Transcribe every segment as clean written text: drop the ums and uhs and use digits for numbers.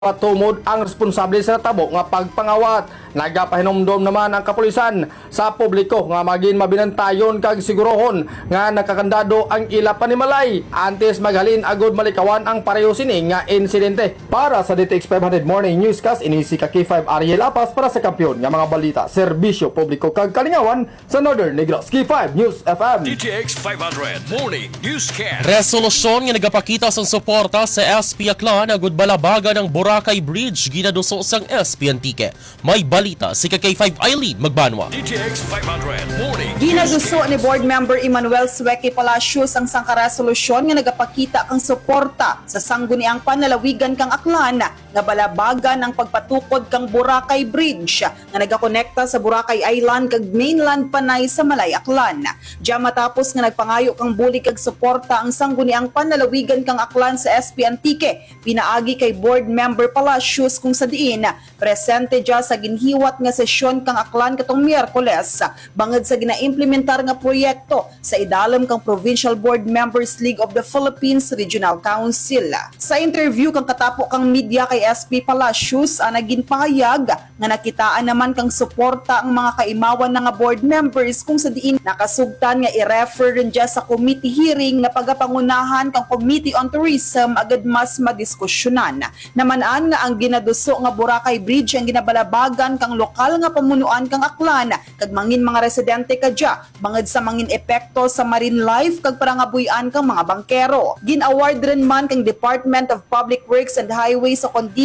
Patumod ang responsable sa tabo nga pagpangawat. Nagapahinomdom naman ang kapulisan sa publiko nga maging mabinantayon kag sigurohon nga nakakandado ang ila panimalay antes maghalin agud malikawan ang pareho sini nga insidente. Para sa DTX 500 Morning Newscast, inisi ka K5 Ariel Apas para sa kampiyon nga mga balita, serbisyo publiko kag kalingawan sa Northern Negros. K5 News FM. DTX 500 Morning Newscast. Resolusyon nga nagapakita sa suporta sa SP Aklan agud balabaga ng Boracay Bridge ginaduso sang SP Antique. May balita si K5 Eileen Magbanwa. DTX 500 Morning Ginaduso ni Board Member Emmanuel Sueque Palacios ang sangka-resolusyon nga nagapakita kang suporta sa sangguniang panalawigan kang Aklan nga balabagan ang pagpatukod kang Boracay Bridge nga nagakonekta sa Boracay Island kag mainland Panay sa Malay Aklan. Diya matapos nga nagpangayo kang bulig kag suporta ang sangguniang panalawigan kang Aklan sa SP Antique, pinaagi kay Board Member Palacios kung sa diin presente diya sa ginhiwat nga sesyon kang Aklan katong Miyerkules bangod sa ginaimplementar nga proyekto sa idalom kang Provincial Board Members League of the Philippines Regional Council. Sa interview kang katapo kang media kay SP Palacios, naging pahayag nga nakitaan naman kang suporta ang mga kaimawan na nga board members kung sa diin nakasugtan nga i-refer rin dya sa committee hearing na pagapangunahan kang Committee on Tourism agad mas madiskusyonan. Namanaan nga ang ginaduso nga Boracay Bridge ang ginabalabagan kang lokal nga pamunuan kang Aklan kag mangin mga residente kadya bangod sa mangin epekto sa marine life kag parangabuyan kang mga bangkero. Gin-award rin man kang Department of Public Works and Highways sa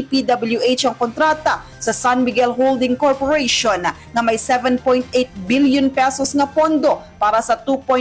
DPWH ang kontrata sa San Miguel Holding Corporation na may 7.8 billion pesos nga pondo para sa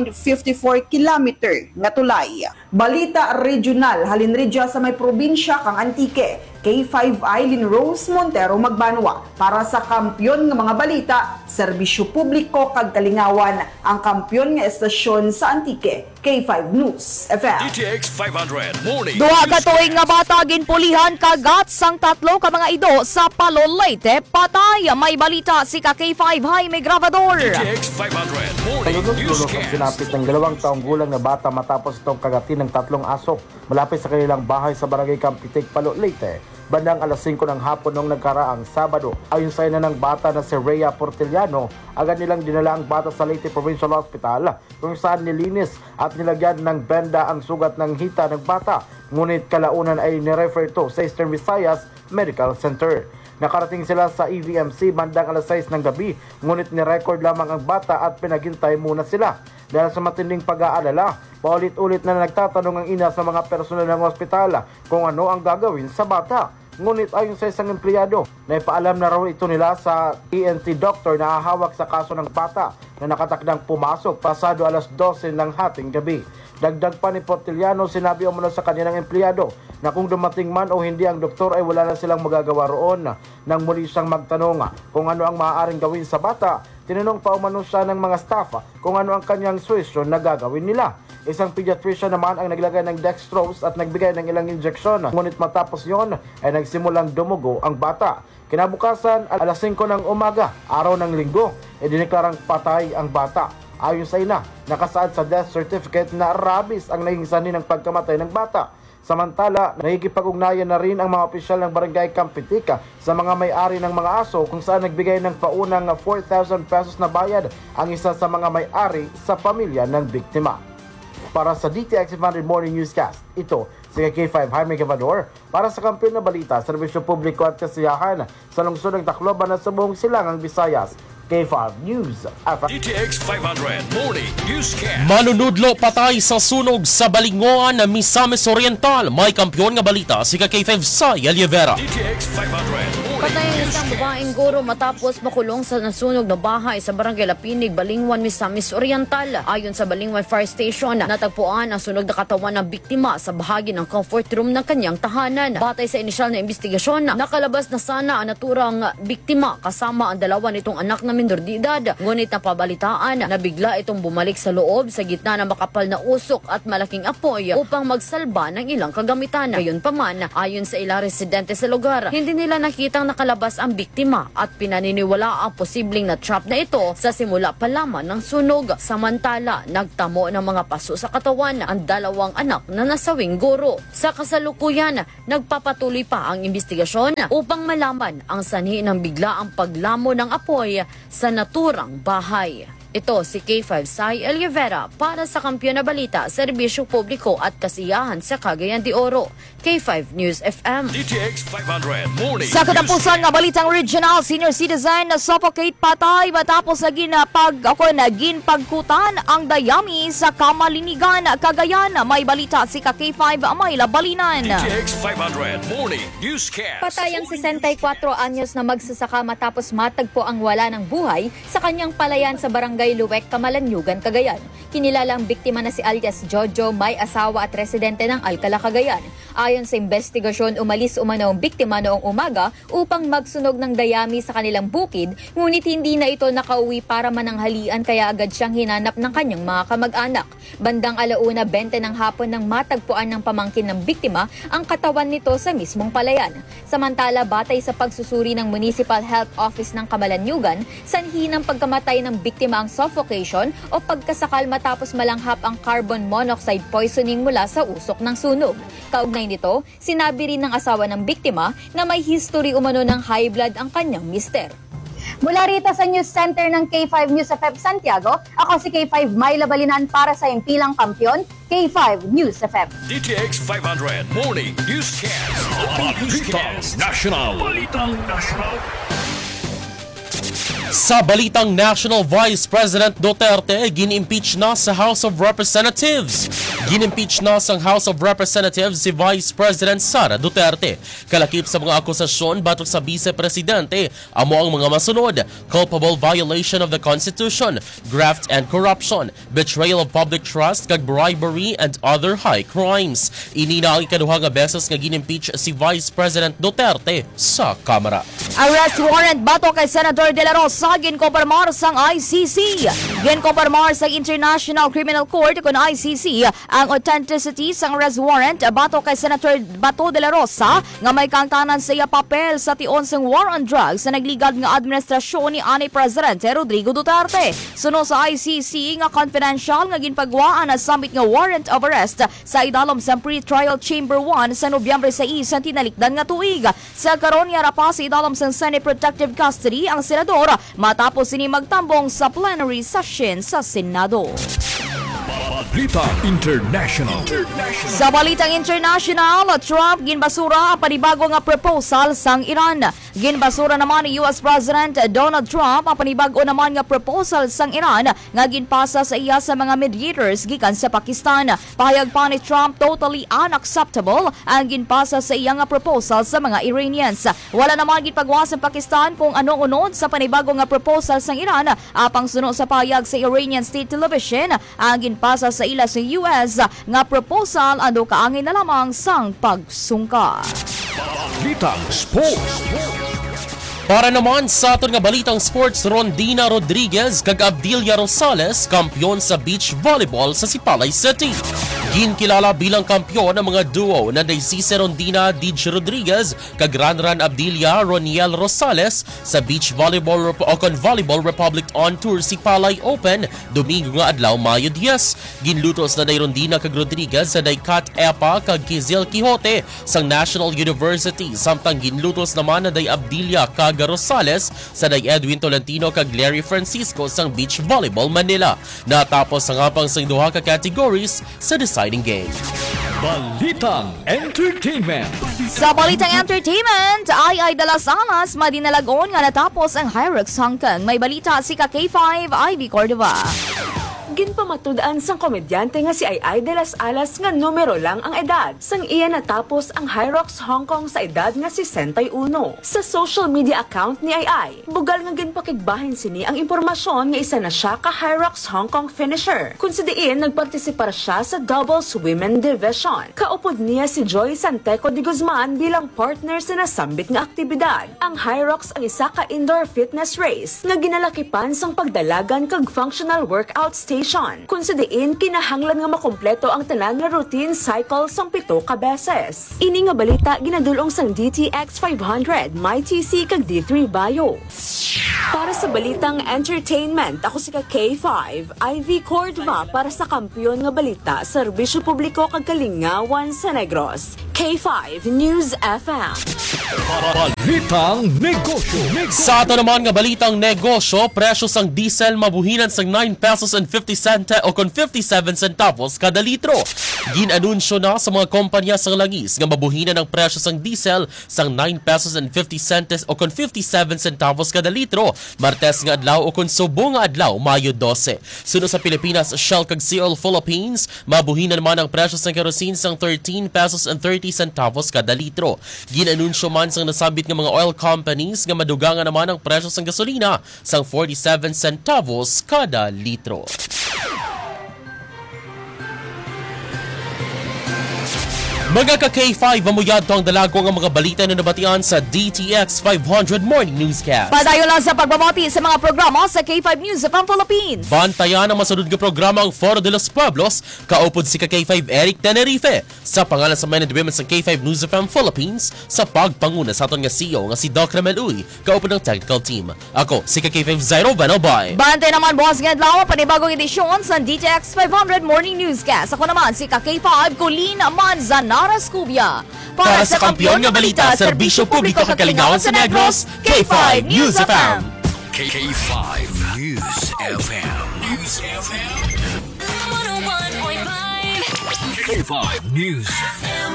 2.54 kilometer nga tulay. Balita regional, halinridya sa may probinsya kang Antique. K5 Eileen Rose Montero Magbanwa para sa kampyon nga mga balita, serbisyo publiko kag kalingawan, ang kampyon nga estasyon sa Antique. K5 News FM. DTX 500 Morning Duha ka tuig nga bata ginpulihan kagat sang tatlo ka mga ido sa Palolete, patay. May balita si K5 Jaime Gravador. DTX 500 Morning Lulus ang Newscast. sinapit ng 2 taong gulang na bata matapos itong kagatin ng 3 asok malapit sa kanilang bahay sa Barangay Campitic, Palolete. Bandang alas 5 ng hapon noong nagkaraang Sabado. Ayon sa ina ng bata na si Rhea Portiliano, agad nilang dinala ang bata sa Leyte Provincial Hospital kung saan nilinis at nilagyan ng benda ang sugat ng hita ng bata. Ngunit kalaunan ay nirefer to sa Eastern Visayas Medical Center. Nakarating sila sa EVMC bandang alas 6 ng gabi, ngunit nirecord lamang ang bata at pinaghintay muna sila. Dahil sa matinding pag-aalala, paulit-ulit na nagtatanong ang ina sa mga personal ng ospital kung ano ang gagawin sa bata. Ngunit ayon sa isang empleyado, naipaalam na raw ito nila sa ENT doctor na hahawak sa kaso ng bata na nakatakdang pumasok pasado alas 12 ng hating gabi. Dagdag pa ni Portiliano, sinabi umano sa kanilang empleyado na kung dumating man o hindi ang doktor ay wala na silang magagawa roon. Nang muli siyang magtanong kung ano ang maaaring gawin sa bata, tinanong pa umano siya ng mga staff kung ano ang kanyang suwestyon na gagawin nila. Isang pediatrician naman ang naglagay ng dextrose at nagbigay ng ilang injeksyon. Ngunit matapos yon ay nagsimulang dumugo ang bata. Kinabukasan, alas 5 ng umaga, araw ng linggo, dineklarang patay ang bata. Ayon sa ina, nakasaad sa death certificate na rabies ang naging sanhi ng pagkamatay ng bata. Samantala, nakikipag-ugnayan na rin ang mga opisyal ng Barangay Campitica sa mga may-ari ng mga aso kung saan nagbigay ng paunang 4,000 pesos na bayad ang isa sa mga may-ari sa pamilya ng biktima. Para sa DTX 500 Morning Newscast, ito si K5 Jaime Gravador para sa kampiyon na balita, serbisyo publiko at kasiyahan sa lungsod ng Tacloban at sa buong silangang Visayas. K5 News FM. DTX 500 Morning Newscast. Manunudlo patay sa sunog sa Balingoan na Misamis Oriental. May kampyon nga balita si K5 Say Alievera. DTX 500 Morning Patay ang isang babaeng guro matapos makulong sa nasunog na bahay sa Barangay Lapinig, Balingwan, Misamis Oriental. Ayon sa Balingwan Fire Station, natagpuan ang sunog na katawan ng biktima sa bahagi ng comfort room ng kanyang tahanan. Batay sa inisyal na investigasyon, nakalabas na sana ang naturang biktima kasama ang dalawa nitong anak na minor de edad. Ngunit napabalitaan na bigla itong bumalik sa loob sa gitna ng makapal na usok at malaking apoy upang magsalba ng ilang kagamitan. Gayunpaman, ayon sa ilang residente sa lugar, hindi nila nakitang nakalabas ang biktima at pinaniniwala ang posibleng na trap na ito sa simula pa lamang ng sunog. Samantala, nagtamo ng mga paso sa katawan ang dalawang anak na nasawing guro. Sa kasalukuyan, nagpapatuloy pa ang investigasyon upang malaman ang sanhi ng biglaang paglamo ng apoy sa naturang bahay. Ito si K5 Sai Eliavera para sa Kampiyon na Balita, Serbisyo Publiko at Kasiyahan sa Cagayan de Oro. K5 News FM. DTX 500 Morning Sa katapusan nga balitang regional, senior citizen na suffocate patay matapos naging pagkutan ang dayami sa Kamalinigan, Cagayan. May balita si K5 Amayla Balinan. DTX 500 Morning Newscast. Patay ang 64 anyos na magsasaka matapos matagpo ang wala ng buhay sa kanyang palayan sa barangay Luwek, Camalaniugan, Cagayan. Kinilala ang biktima na si alias Jojo, may asawa at residente ng Alcala, Cagayan. Ayon sa investigasyon, umalis umano ang biktima noong umaga upang magsunog ng dayami sa kanilang bukid, ngunit hindi na ito nakauwi para mananghalian kaya agad siyang hinanap ng kanyang mga kamag-anak. Bandang 1:20 ng hapon nang matagpuan ng pamangkin ng biktima ang katawan nito sa mismong palayan. Samantala, batay sa pagsusuri ng Municipal Health Office ng Camalaniugan, sanhi ng pagkamatay ng biktima ang suffocation o pagkasakal matapos malanghap ang carbon monoxide poisoning mula sa usok ng sunog. Kaugnay nito, sinabi rin ng asawa ng biktima na may history umano ng high blood ang kanyang mister. Mula rito sa News Center ng K5 News FM Santiago, ako si K5 Myla Balinan para sa Impilang Kampiyon, K5 News FM. DTX 500 Morning Newscast. Balitang National. Balitang National. Sa balitang national, Vice President Duterte gin-impeach na sa House of Representatives. Gin-impeach na sa House of Representatives si Vice President Sara Duterte. Kalakip sa mga akusasyon batok sa Vice Presidente, amo ang mga masunod: culpable violation of the Constitution, graft and corruption, betrayal of public trust, kag bribery and other high crimes. Inina ang ikaduha nga beses nga gin-impeach si Vice President Duterte sa Kamara. Arrest warrant bato kay Senator De La Rosa ginkompirmar sang ICC. Ginkompirmar sa International Criminal Court kung ICC ang authenticity sang arrest warrant bato kay Senator Bato De La Rosa nga may kangtanan sa iya papel sa tion sang war on drugs sa nagligad nga administrasyon ni ani Presidente Rodrigo Duterte. Suno sa ICC nga confidential nga ginpagwaan na summit nga warrant of arrest sa idalom sa pre-trial chamber 1 sa Nobyembre 6 sa tinalikdan nga tuig. Sa karon nga pa sa idalom sa Senate Protective Custody ang senador matapos sini magtambong sa plenary session sa Senado. Balitang International. Sa balitang international, Trump ginbasura ang panibago nga proposal sang Iran. Ginbasura naman ni US President Donald Trump ang panibago naman nga proposal sang Iran nga ginpasa sa iya sa mga mediators gikan sa Pakistan. Pahayag pa ni Trump, totally unacceptable ang ginpasa sa iya nga proposal sa mga Iranians. Wala naman ginpagawa sa Pakistan kung anong unod sa panibago nga proposal sang Iran. Apang suno sa pahayag sa Iranian State Television, ang ginpasa sa ila sa US nga proposal ano kaangin na lamang sang pagsungka. Balitang Sports. Para naman sa aton nga balitang sports, Rondina Rodriguez kag Abdilia Rosales kampiyon sa beach volleyball sa Sipalay City. Ginkilala bilang kampiyon ang mga duo na si Rondina Dij Rodriguez kag Ranran Abdilia Roniel Rosales sa beach volleyball Volleyball Republic on Tour Sipalay Open Domingo nga adlaw Mayo 10. Ginlutos na day Rondina kag Rodriguez sa day Kat Epa kag Kizil Quixote sang National University, samtang ginlutos naman na day Abdilia kag Rosales sa day Edwin Tolentino kag Larry Francisco sang Beach Volleyball Manila. Natapos ang apang sang duha ka categories sa deciding game. Balitang Entertainment. Sa balitang entertainment, ay dalas alas madinalagon nga natapos ang Hyrox Hong Kong. May balita si K5 Ivy Cordova. Ginpamatud-an sang komedyante nga si Ai de las Alas nga numero lang ang edad. Sang iya natapos ang Hyrox Hong Kong sa edad nga 61. Sa social media account ni Ai, bugal nga ginpakigbahin sini ang impormasyon nga isa na siya ka Hyrox Hong Kong finisher. Kung sa diin, nagpartisipar siya sa doubles women division. Kaupod niya si Joy Santeco de Guzman bilang partner sa nasambit nga aktibidad. Ang Hyrox ang isa ka indoor fitness race nga ginalakipan sang pagdalagan kag functional workout station. Kung sa diin, kinahanglan nga makompleto ang tanan nga routine cycle sang 7 ka beses. Ini nga balita ginadulong sang DTX 500, MyTC kag D3 Bio. Para sa balitang entertainment, ako si K5, Ivy Cordova para sa kampiyon nga balita, serbisyo publiko kag kalingawan sa Negros. K5 News FM. Balitang negosyo. Sa ato naman nga balitang negosyo, presyo sang diesel mabuhinan sang 9 pesos and 50 cente o kon 57 centavos kada litro. Ginanunsyo na sa mga kompanya sang langis nga mabuhinan ang presyo sang diesel sang 9 pesos and 50 centes o kon 57 centavos kada litro. Martes nga adlaw o kon Subo nga adlaw, Mayo 12. Sunod sa Pilipinas, Shell kag CL Philippines, mabuhinan naman ang presyo sang kerosene sang 13 pesos and 30 centavos kada litro. Ginanunsyo man sang nasabit nga mga oil companies nga madugangan naman ang presyo sang gasolina sang 47 centavos kada litro. Mga ka-K5, mamuyad to ang dalago ang mga balita na nabatian sa DTX 500 Morning Newscast. Padayon lang sa pagbabati sa mga programa sa K5 News of Philippines. Bantayan ang masunod nga programa ang Foro de los Pueblos, kaupod si K5 Eric Tenerife. Sa pangalan sa men and women sa K5 News of Philippines, sa pagpanguna sa aton nga CEO nga si Doc Ramel Uy, kaupod ng technical team. Ako, si K5 Zairo Vanobay. Bantay naman boss nga adlaw panibagong edisyon sa DTX 500 Morning Newscast. Ako naman si K5 Colleen Manzanara Scubia. Para sa kampiyon nga balita, serbisyo publiko kakalingawan sa Negros, K5 News FM. K5 News FM. News FM. 101.5. K5 News FM.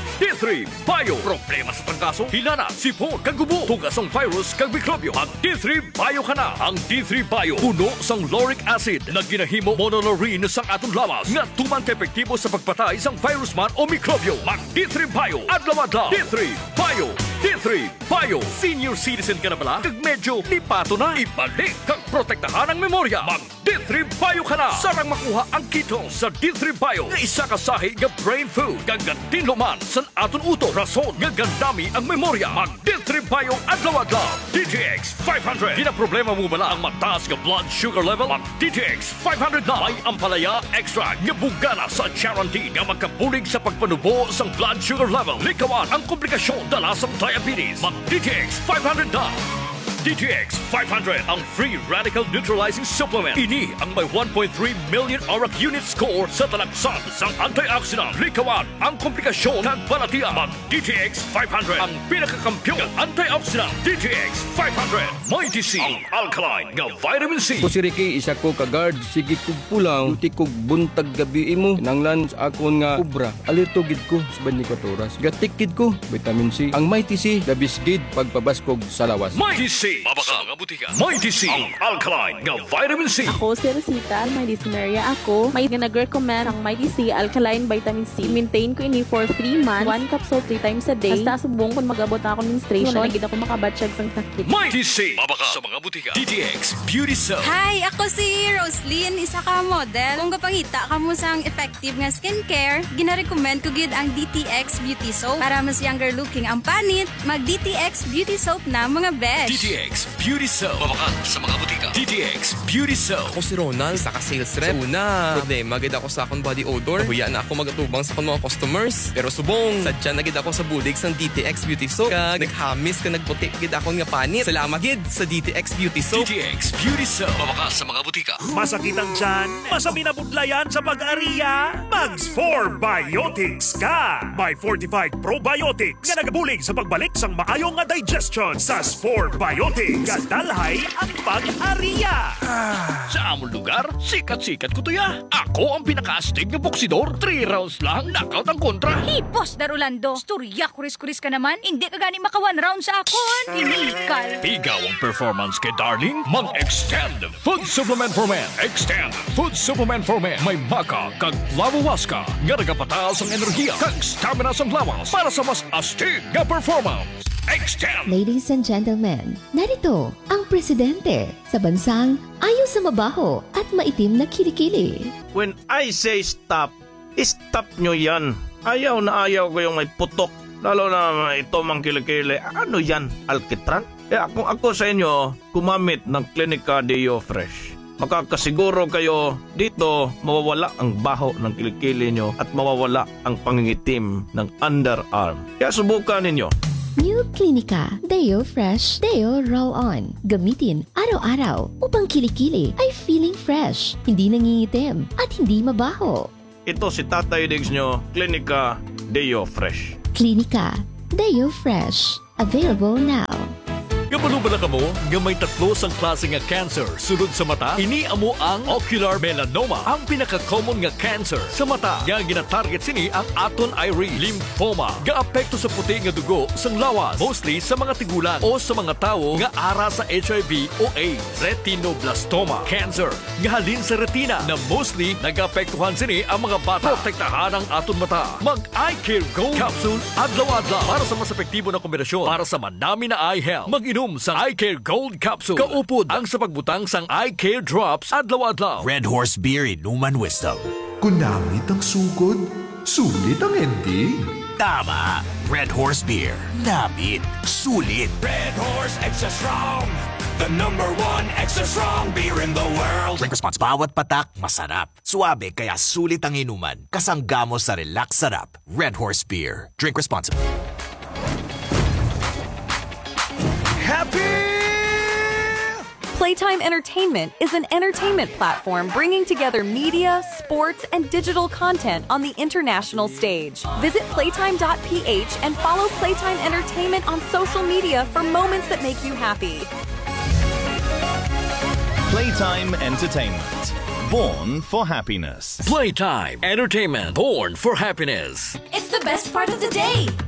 D3 Bio. Problema sa pangkaso, hinana, sipon, kagubo, tugas ang virus, kag mikrobyo. Ang D3 Bio ka na. Ang D3 Bio, puno sang lauric acid na ginahimo monolaurin sang atong lawas nga tuman ka-epektibo sa pagpatay sang virus man o mikrobyo. Mag D3 Bio, adlaw-adlaw. D3 Bio. D3 Bio. Senior citizen ka na bala? Kag medyo lipato na. Ibalik kag protektahan ang memorya. Mag D3 Bio ka na. Sarang makuha ang kito sa D3 Bio nga isa ka sahi nga brain food. Gagantin luman sa aton uto. Rason nga gandami ang memorya. Mag D3 Bio adlaw-adlaw. DTX 500. Di na problema mo bala ang mataas nga blood sugar level? Mag DTX 500 na. May ampalaya extra nga bugana sa guarantee nga magkabulig sa pagpanubo sang blood sugar level. Likawan ang komplikasyon dala sa diabetes. Mag DTX 500 na. DTX 500 ang free radical neutralizing supplement. Ini ang may 1.3 million auric unit score sa talagsan sang antioxidant. Likawan ang komplikasyon ng balatian. Mag DTX 500 ang pinakakampiyon ng antioxidant. DTX 500 may DC ang alkaline nga vitamin C. Ko si Ricky, isa ko ka-guard. Sige kog pulang, uti kog buntag gabi mo. Nanglan sa akon nga kubra. Alerto gid ko sa 24 oras. Gatikid ko, vitamin C. Ang may TC, labis gid pagpabaskog sa lawas. May DC. Mabaka mga butika. May DC ang alkaline nga vitamin C. Ako si Rosita, may dysuria ako. May nag-recommend ang may DC alkaline vitamin C. Maintain ko ini for 3 months. 1 capsule 3 times a day. Basta subong kung mag-abot na ako menstruation. Wala na ako makabatsyag sang sakit. May DC. Mabaka sa mga butika. DTX Beauty Soap. Hi, ako si Roslyn, isa ka model. Kung kapangita ka mo sang effective nga skincare, gina-recommend ko gid ang DTX Beauty Soap. Para mas younger looking ang panit, mag DTX Beauty Soap na mga besh. DTX Beauty Soap. Mabaka sa mga butika. DTX Beauty Soap. Ako si Ronald, isa ka sales rep. Una, problema gid ako sa akong body odor. Huya na ako magatubang sa akong mga customers. Pero subong, sadya na gid ako sa bulig sang DTX Beauty Soap. Kag naghamis ka nagputi gid ako nga panit. Salamat gid sa DTX Beauty Soap. DTX Beauty Soap. Mabaka sa mga butika. Masakit ang tiyan? Masami na budlayan sa pag-ariya? Mags 4 Biotics ka! May fortified probiotics nga nagabulig sa pagbalik sang maayo nga digestion sa 4 Biotics. Biotic kadalhay ang pag-ariya. Sa among lugar, sikat-sikat ko to ya. Ako ang pinaka-astig na boksidor. 3 rounds lang, knockout ang kontra. Boss Darulando, storya kuris-kuris ka naman. Hindi ka gani maka 1 round sa akon. Inikal. Ikaw ang performance kay Darling. Mag-extend food supplement for men. Extend food supplement for men. May maka kag lavawaska. Nga nagapataas ang enerhiya kag stamina sa lawas para sa mas astig nga performance. Extend! Ladies and gentlemen, narito ang presidente sa bansang ayaw sa mabaho at maitim na kilikili. When I say stop, stop nyo yan. Ayaw na ayaw ko yung may putok. Lalo na ito mang kilikili. Ano yan? Alkitran? Kaya kung ako sa inyo, kumamit ng Clinica Deo Fresh. Makakasiguro kayo dito mawawala ang baho ng kilikili nyo at mawawala ang pangingitim ng underarm. Kaya subukan ninyo. New Clinica Deo Fresh Deo Roll-On. Gamitin araw-araw upang kilikili ay feeling fresh, hindi nangingitim at hindi mabaho. Ito si Tatay Diggs nyo, Clinica Deo Fresh. Clinica Deo Fresh. Available now. Kabalubala ka mo nga may 3 sang klase nga cancer sunod sa mata? Ini amo ang ocular melanoma, ang pinaka-common nga cancer sa mata. Nga gina-target sini ang aton iris, lymphoma. Ga-apekto sa puti nga dugo sang lawas, mostly sa mga tigulan o sa mga tawo nga ara sa HIV o AIDS. Retinoblastoma cancer, nga halin sa retina na mostly nag-apektuhan sini ang mga bata. Protektahan ang aton mata. Mag-Eye Care Gold Capsule adlaw-adlaw para sa mas epektibo na kombinasyon para sa manami na eye health. Mag-inom sang Eye Care Gold Capsule. Kaupod ang sa pagbutang sang Eye Care Drops adlaw-adlaw. Red Horse Beer Inuman Wisdom. Kunamit ang sugod, sulit ang ending. Tama! Red Horse Beer. Namit. Sulit. Red Horse Extra Strong. The #1 extra strong beer in the world. Drink response. Bawat patak, masarap. Suabe, kaya sulit ang inuman. Kasanggamo sa relax sarap. Red Horse Beer. Drink responsibly. Playtime Entertainment is an entertainment platform bringing together media, sports, and digital content on the international stage. Visit playtime.ph and follow Playtime Entertainment on social media for moments that make you happy. Playtime Entertainment. Born for happiness. Playtime Entertainment. Born for happiness. It's the best part of the day.